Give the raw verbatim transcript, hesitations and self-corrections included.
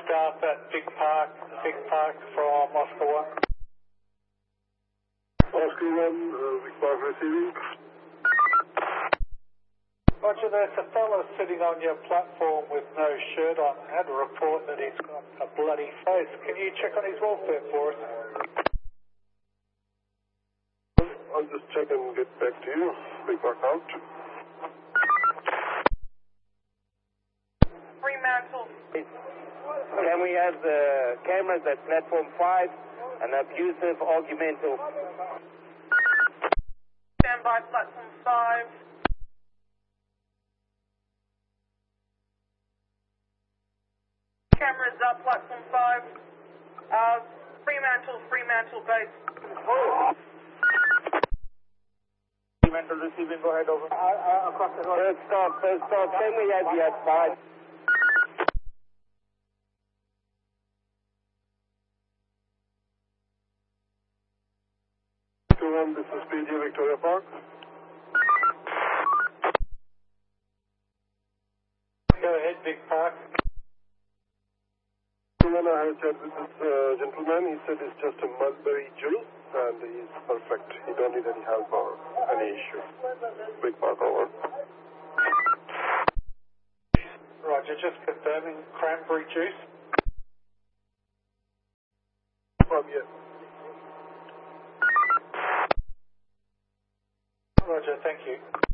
staff at Big Park, Big Park from Oscar one. Oscar one, uh, Big Park receiving. Roger, there's a fellow sitting on your platform with no shirt on. I had a report that he's got a bloody face. Can you check on his welfare for us? I'll just check and get back to you. Big Park out. Fremantle. Can we have the cameras at platform five? An abusive argumental. Stand by platform five. Cameras up platform five. Uh, Fremantle, Fremantle base. Fremantle receiving, go ahead over. Uh, uh, across the road. First stop, first stop. Can we have the outside? One, this is P J Victoria Park. Go ahead, Big Park. When I had a chat with this uh, gentleman, he said it's just a mulberry juice and he's perfect. He don't need any help or any issue. Big Park over. Roger, just confirming cranberry juice. Um, yes. Roger, thank you.